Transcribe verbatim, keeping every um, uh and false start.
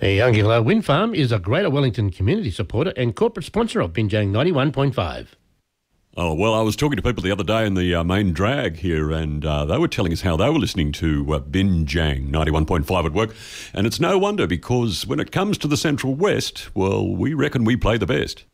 The Ungula Wind Farm is a Greater Wellington community supporter and corporate sponsor of Binjang ninety-one point five. Oh, well, I was talking to people the other day in the uh, main drag here, and uh, they were telling us how they were listening to uh, Binjang ninety-one point five at work. And it's no wonder, because when it comes to the Central West, well, we reckon we play the best.